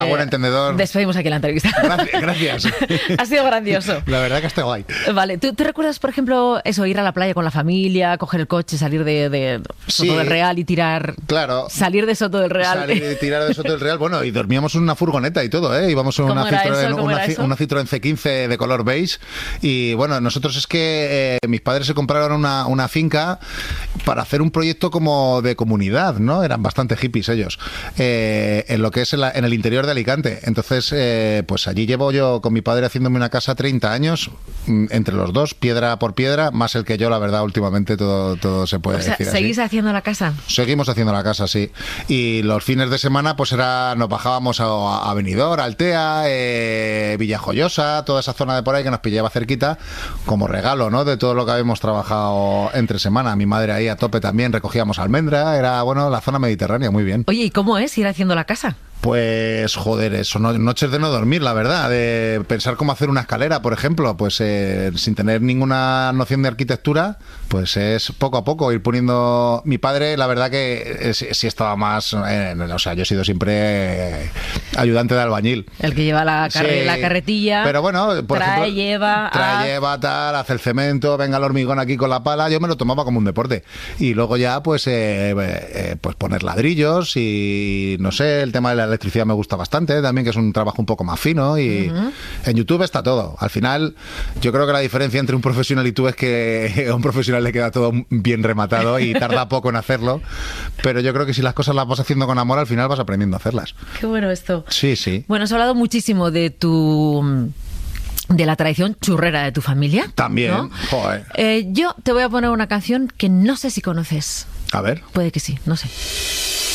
A buen entendedor. Despedimos aquí la entrevista. Gracias. Ha sido grandioso. La verdad que está guay. Vale, ¿tú recuerdas, por ejemplo, eso, ir a la playa con la familia, coger el coche, salir de Soto del Real y tirar... Claro. Salir de Soto del Real. Salir y tirar de Soto del Real. Bueno, y dormíamos en una furgoneta y todo, ¿eh? Íbamos en una Citroën C15 de color beige. Y bueno, nosotros es que mis padres se compraron una finca para hacer un proyecto como de comunidad, ¿no? Eran bastante hippies ellos. En lo que es en el interior de Alicante. Entonces, pues allí llevo yo con mi padre haciéndome una casa 30 años, entre los dos, piedra por piedra, más el que yo, la verdad, últimamente todo se puede decir así. ¿Seguís haciendo la casa? Seguimos haciendo la casa, sí. Y los fines de semana, pues nos bajábamos a Benidorm, Altea, Villajoyosa, toda esa zona de por ahí que nos pillaba cerquita, como regalo, ¿no? De todo lo que habíamos trabajado entre semana. Mi madre ahí a tope también, recogíamos almendra, era, bueno, la zona mediterránea, muy bien. Oye, ¿y cómo es ir haciendo la casa? Pues, joder, eso, noches de no dormir, la verdad, de pensar cómo hacer una escalera, por ejemplo, pues sin tener ninguna noción de arquitectura, pues es poco a poco ir poniendo... Mi padre, la verdad que sí estaba más... o sea, yo he sido siempre ayudante de albañil. El que lleva la carretilla, pero bueno, por ejemplo, lleva, tal, hace el cemento, venga el hormigón aquí con la pala, yo me lo tomaba como un deporte. Y luego ya, pues poner ladrillos y, no sé, el tema de la electricidad me gusta bastante también, que es un trabajo un poco más fino y en YouTube está todo. Al final, yo creo que la diferencia entre un profesional y tú es que a un profesional le queda todo bien rematado y tarda poco en hacerlo, pero yo creo que si las cosas las vas haciendo con amor, al final vas aprendiendo a hacerlas. Qué bueno esto. Sí, sí. Bueno, has hablado muchísimo de la tradición churrera de tu familia. También, ¿no? Joder. Yo te voy a poner una canción que no sé si conoces. A ver. Puede que sí, no sé.